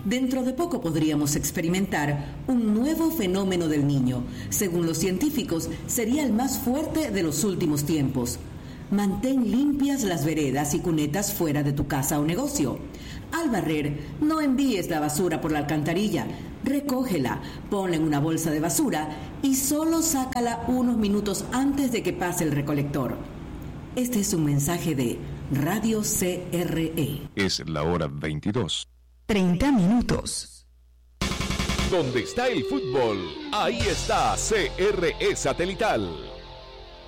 Dentro de poco podríamos experimentar un nuevo fenómeno del niño. Según los científicos, sería el más fuerte de los últimos tiempos. Mantén limpias las veredas y cunetas fuera de tu casa o negocio. Al barrer, no envíes la basura por la alcantarilla. Recógela, ponla en una bolsa de basura y solo sácala unos minutos antes de que pase el recolector. Este es un mensaje de Radio CRE. Es la hora 22. 30 minutos. Donde está el fútbol, ahí está CRE Satelital.